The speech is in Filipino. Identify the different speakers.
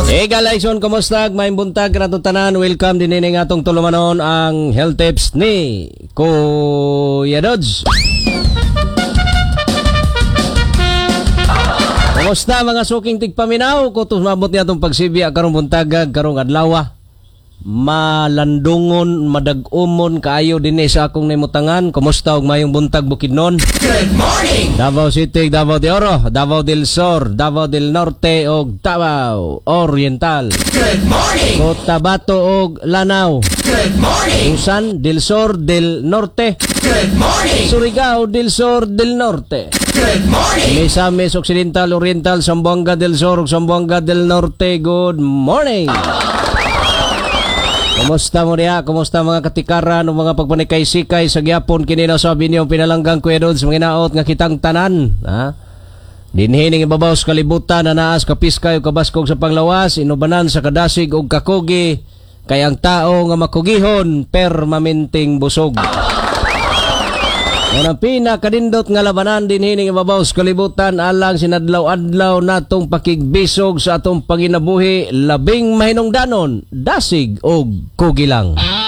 Speaker 1: Hey Galayson, kumusta? May buntag na tanan. Welcome din ini nga atong tulumanon ang health tips ni Kuya Dodge. Kumusta mga suking tigpaminaw? Kutos mabot niya itong pagsibya karong buntagag, karong adlaw. Malandungon, madagumon kaayo din sa akong nimutangan. Kumusta og mayong buntag Bukidnon?
Speaker 2: Good morning!
Speaker 1: Davao City, Davao de Oro, Davao del Sur, Davao del Norte og Davao Oriental.
Speaker 2: Good morning!
Speaker 1: Cotabato og Lanao.
Speaker 2: Good morning!
Speaker 1: Usan del Sur del Norte.
Speaker 2: Good morning!
Speaker 1: Surigao del Sur del Norte.
Speaker 2: Good morning!
Speaker 1: Misamis Occidental, Oriental, Zamboanga del Sur, Zamboanga del Norte. Good morning! Kumusta mo niya? Kumusta mga katikaran o mga pagpanikay-sikay sa gyapon kinina sabi niyo pinalanggang Kuya Dodge mga inaot nga kitang tanan, ha? Dinhining ibabaw sa kalibutan na naas kapiskay o kabaskog sa panglawas, inubanan sa kadasig o kakugi, kay ang tao nga makugihon permanenteng busog. Ang pinakadindot nga labanan dinhining ibabaw sa kalibutan alang sinadlaw-adlaw natong pakigbisog sa atong panginabuhi labing mahinungdanon, dasig o kugi lang.